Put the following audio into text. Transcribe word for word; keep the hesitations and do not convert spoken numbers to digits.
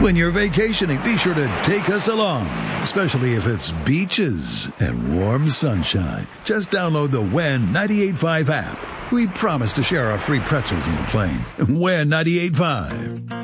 When you're vacationing, be sure to take us along, especially if it's beaches and warm sunshine. Just download the When ninety-eight point five app. We promise to share our free pretzels on the plane. When ninety-eight point five.